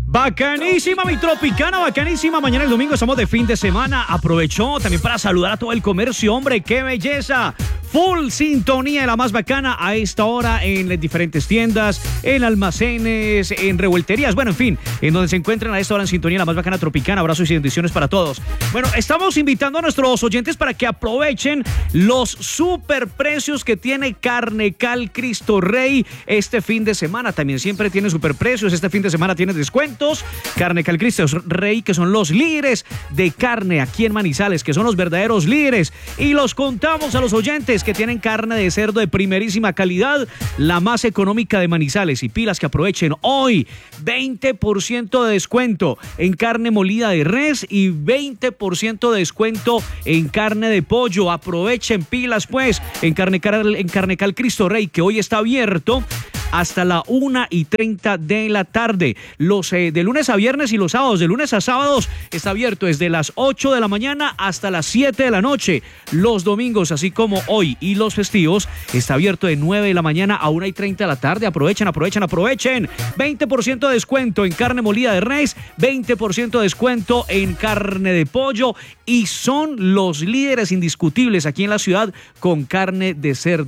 Bacanísima mi Tropicana, bacanísima. Mañana el domingo estamos de fin de semana. Aprovechó también para saludar a todo el comercio, hombre, qué belleza. Full sintonía de la más bacana a esta hora en las diferentes tiendas, en almacenes, en revuelterías, bueno, en fin, en donde se encuentran a esta hora en sintonía la más bacana Tropicana. Abrazos y bendiciones para todos. Bueno, estamos invitando a nuestros oyentes para que aprovechen los super precios que tiene Carnecal Cristo Rey este fin de semana. También siempre tiene super precios. Este fin de semana tiene descuentos. Carnecal Cristo Rey, que son los líderes de carne aquí en Manizales, que son los verdaderos líderes. Y los contamos a los oyentes que tienen carne de cerdo de primerísima calidad, la más económica de Manizales. Y pilas que aprovechen hoy, 20% de descuento en carne molida de res y 20% de descuento en carne de pollo. Aprovechen pilas pues en Carnecal Cristo Rey, que hoy está abierto hasta la 1:30 de la tarde. Los de lunes a viernes y los sábados, de lunes a sábados, está abierto desde las 8 de la mañana hasta las 7 de la noche. Los domingos, así como hoy y los festivos, está abierto de 9 de la mañana a 1:30 de la tarde. Aprovechen. 20% de descuento en carne molida de res, 20% de descuento en carne de pollo, y son los líderes indiscutibles aquí en la ciudad con carne de cerdo.